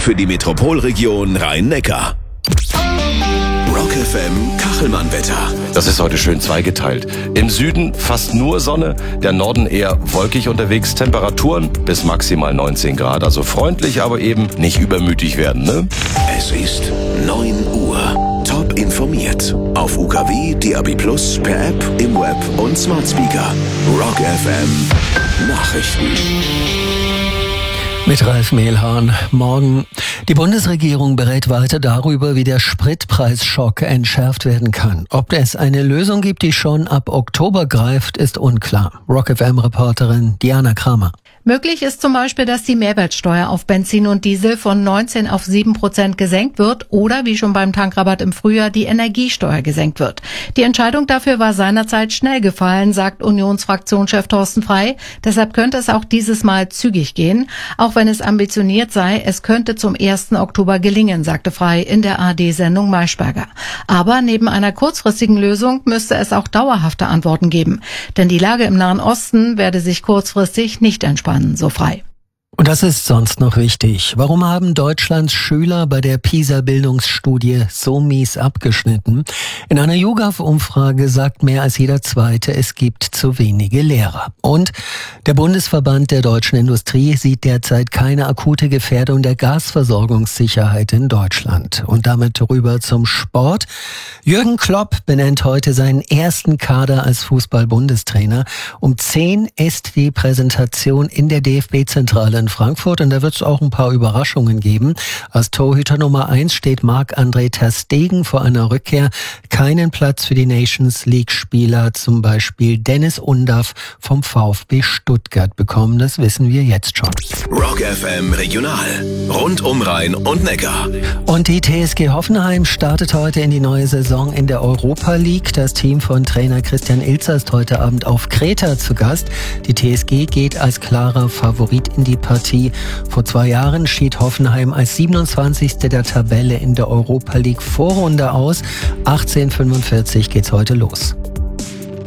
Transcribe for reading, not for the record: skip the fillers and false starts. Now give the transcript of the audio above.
für die Metropolregion Rhein-Neckar. Rock FM Kachelmann-Wetter. Das ist heute schön zweigeteilt. Im Süden fast nur Sonne, der Norden eher wolkig unterwegs. Temperaturen bis maximal 19 Grad. Also freundlich, aber eben nicht übermütig werden, ne? Es ist 9 Uhr. Top informiert. Auf UKW, DAB+, per App, im Web und Smart Speaker. Rock FM Nachrichten. Mit Ralf Mehlhahn. Morgen. Die Bundesregierung berät weiter darüber, wie der Spritpreisschock entschärft werden kann. Ob es eine Lösung gibt, die schon ab Oktober greift, ist unklar. Rock FM-Reporterin Diana Kramer. Möglich ist zum Beispiel, dass die Mehrwertsteuer auf Benzin und Diesel von 19 auf 7% gesenkt wird oder, wie schon beim Tankrabatt im Frühjahr, die Energiesteuer gesenkt wird. Die Entscheidung dafür war seinerzeit schnell gefallen, sagt Unionsfraktionschef Thorsten Frey. Deshalb könnte es auch dieses Mal zügig gehen. Auch wenn es ambitioniert sei, es könnte zum 1. Oktober gelingen, sagte Frey in der ARD-Sendung Maischberger. Aber neben einer kurzfristigen Lösung müsste es auch dauerhafte Antworten geben. Denn die Lage im Nahen Osten werde sich kurzfristig nicht entspannen. So Frey. Und das ist sonst noch wichtig. Warum haben Deutschlands Schüler bei der PISA-Bildungsstudie so mies abgeschnitten? In einer YouGov-Umfrage sagt mehr als jeder Zweite, es gibt zu wenige Lehrer. Und der Bundesverband der deutschen Industrie sieht derzeit keine akute Gefährdung der Gasversorgungssicherheit in Deutschland. Und damit rüber zum Sport. Jürgen Klopp benennt heute seinen ersten Kader als Fußball-Bundestrainer. Um 10 ist die Präsentation in der DFB-Zentrale in Frankfurt und da wird es auch ein paar Überraschungen geben. Als Torhüter Nummer 1 steht Marc-André ter Stegen vor einer Rückkehr. Keinen Platz für die Nations-League-Spieler, zum Beispiel Dennis Undaff vom VfB Stuttgart bekommen. Das wissen wir jetzt schon. Rock FM Regional. Rund um Rhein und Neckar. Und die TSG Hoffenheim startet heute in die neue Saison in der Europa League. Das Team von Trainer Christian Ilzer ist heute Abend auf Kreta zu Gast. Die TSG geht als klarer Favorit in die Partie. Vor 2 Jahren schied Hoffenheim als 27. der Tabelle in der Europa League Vorrunde aus. 18:45 geht's heute los.